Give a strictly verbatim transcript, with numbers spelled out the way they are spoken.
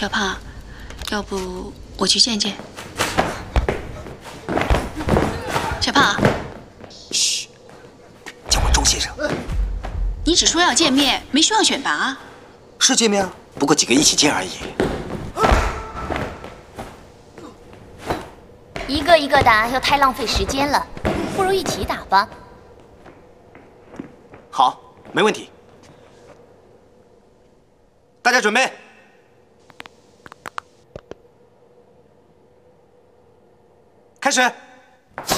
小胖，要不我去见见。小胖， 嘘，叫我周先生。 你只说要见面，没说要选拔。 是见面啊，不过几个一起见而已。 一个一个打又太浪费时间了，不如一起打吧。 好，没问题。大家准备，开始。